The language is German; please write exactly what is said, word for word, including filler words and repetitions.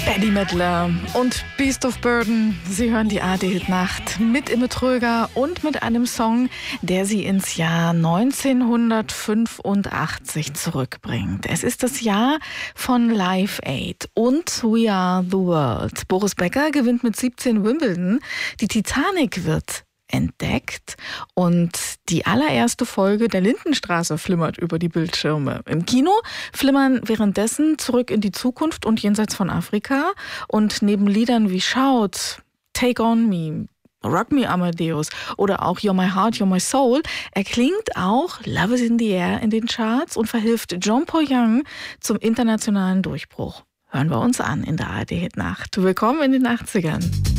Eddie Midler und Beast of Burden. Sie hören die A D Nacht mit Imme Tröger und mit einem Song, der sie ins Jahr neunzehnhundertfünfundachtzig zurückbringt. Es ist das Jahr von Live Aid und We Are the World. Boris Becker gewinnt mit siebzehn Wimbledon. Die Titanic wird entdeckt und die allererste Folge der Lindenstraße flimmert über die Bildschirme. Im Kino flimmern währenddessen Zurück in die Zukunft und Jenseits von Afrika und neben Liedern wie Shout, Take on Me, Rock Me Amadeus oder auch You're My Heart, You're My Soul erklingt auch Love is in the Air in den Charts und verhilft John Paul Young zum internationalen Durchbruch. Hören wir uns an in der A R D Hit Nacht. Willkommen in den achtzigern.